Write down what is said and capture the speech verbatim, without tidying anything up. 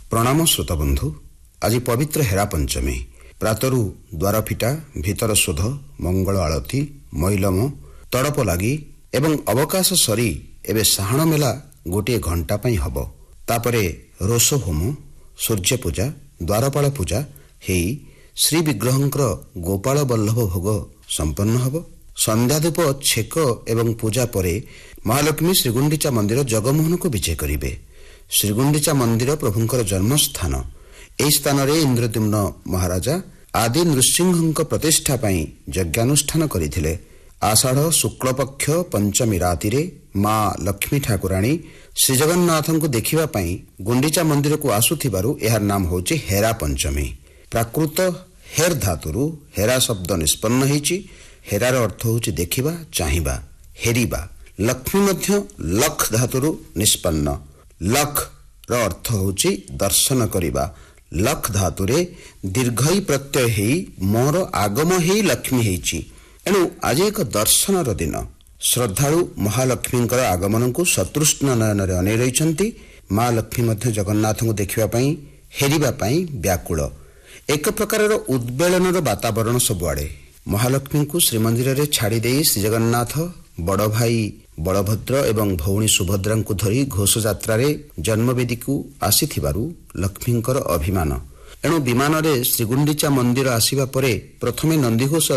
प्रणाम श्रोता बंधु। आज पवित्र हेरा पंचमी प्रातरु द्वार फिटा भीतर शोध मंगल आलती मैलम तड़प लगी एवं अवकाश सरी एवं साहण मेला गोटे घंटा पाई हब। तापरे रोष होम सूर्य पूजा द्वारपाल पूजा हेई श्री विग्रहंकर गोपाल बल्लभ भोग संपन्न हब। संध्याधूप छेक एवं पूजा परे महालक्ष्मी श्रीगुंडीचा मंदिर जगमोहन को विजय करिवे। श्रीगुंडीचा मंदिर प्रभुंकर जन्मस्थान। एही स्थान रे इंद्रद्युम्न महाराजा आदि नृसिंह प्रतिष्ठा पाई यज्ञानुष्ठान करिथिले। आषाढ़ शुक्ल पक्ष पंचमी राति रे मां लक्ष्मी ठाकुराणी श्री जगन्नाथ को देखिबा पाई गुंडीचा मंदिर को आसुथिबारु एहार नाम होची हेरा पंचमी। प्राकृत हेर धातुरु हेरा शब्द निष्पन्न होईची। हेरार अर्थ होची देखिबा चाहिबा हेरिबा। लक्ष्मी मध्य लख धातुरु निष्पन्न। लख र अर्थ होची दर्शन करिबा। लख धातुरे दीर्घई प्रत्यय हेई मोर आगम हेई लक्ष्मी हेईची। एणु आज एक दर्शनर दिन। श्रद्धालु महालक्ष्मींकर आगमन को सतृष्ण नयन रे अनै रहिछंती। मां लक्ष्मी मध्य जगन्नाथ को देखिबा पई हेरिबा पई व्याकुल। एक प्रकारर उद्वेलनर वातावरण सबुआड़े। महालक्ष्मी को श्रीमंदिर रे छाड़ी देई श्री जगन्नाथ बड़ भाई बलभद्र एवं भौणी सुभद्रा को धरी घोष यात्रा रे जन्मवेदी को आसीथिबारु लक्ष्मींकर अभिमान। एणु विमान रे श्रीगुंडीचा मंदिर आसीबा परे प्रथमे नंदीघोष